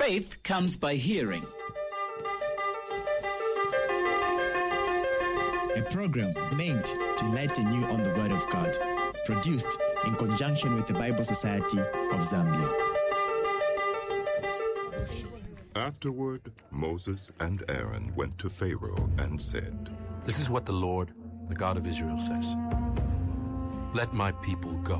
Faith comes by hearing. A program meant to lighten you on the Word of God, produced in conjunction with the Bible Society of Zambia. Afterward, Moses and Aaron went to Pharaoh and said, "This is what the Lord, the God of Israel, says. Let my people go,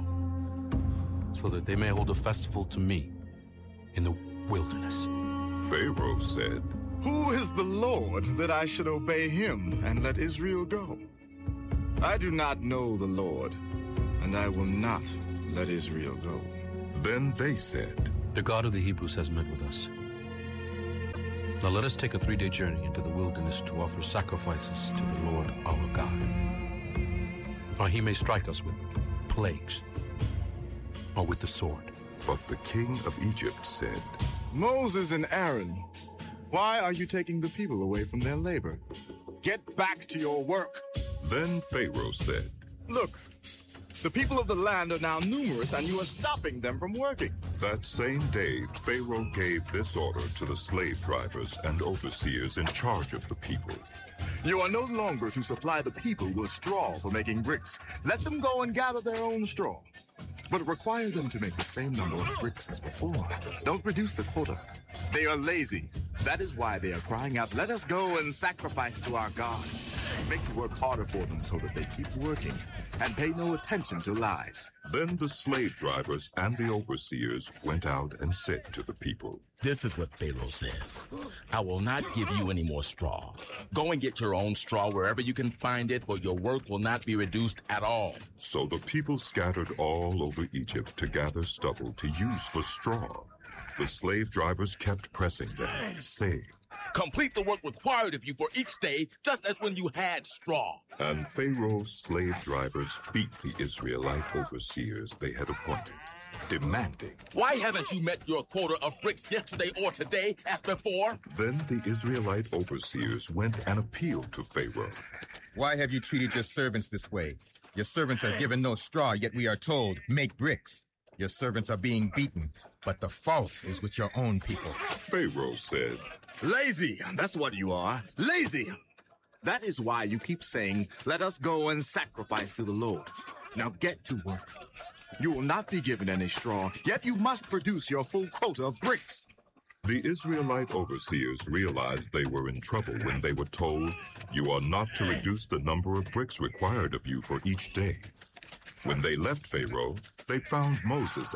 so that they may hold a festival to me in the wilderness." Pharaoh said, "Who is the Lord that I should obey him and let Israel go? I do not know the Lord, and I will not let Israel go." Then they said, "The God of the Hebrews has met with us. Now let us take a 3-day journey into the wilderness to offer sacrifices to the Lord our God. Or he may strike us with plagues or with the sword." But the king of Egypt said, "Moses and Aaron, why are you taking the people away from their labor? Get back to your work." Then Pharaoh said, "Look, the people of the land are now numerous, and you are stopping them from working." That same day, Pharaoh gave this order to the slave drivers and overseers in charge of the people. "You are no longer to supply the people with straw for making bricks. Let them go and gather their own straw. But require them to make the same number of bricks as before. Don't reduce the quota. They are lazy. That is why they are crying out, 'Let us go and sacrifice to our God.' Make the work harder for them so that they keep working and pay no attention to lies." Then the slave drivers and the overseers went out and said to the people, "This is what Pharaoh says. I will not give you any more straw. Go and get your own straw wherever you can find it, for your work will not be reduced at all." So the people scattered all over Egypt to gather stubble to use for straw. The slave drivers kept pressing them, saying, "Complete the work required of you for each day, just as when you had straw." And Pharaoh's slave drivers beat the Israelite overseers they had appointed, demanding, "Why haven't you met your quota of bricks yesterday or today as before?" Then the Israelite overseers went and appealed to Pharaoh. "Why have you treated your servants this way? Your servants are given no straw, yet we are told, 'Make bricks.' Your servants are being beaten, but the fault is with your own people." Pharaoh said, "Lazy, that's what you are. Lazy. That is why you keep saying, 'Let us go and sacrifice to the Lord.' Now get to work. You will not be given any straw, yet you must produce your full quota of bricks." The Israelite overseers realized they were in trouble when they were told, "You are not to reduce the number of bricks required of you for each day." When they left Pharaoh, they found Moses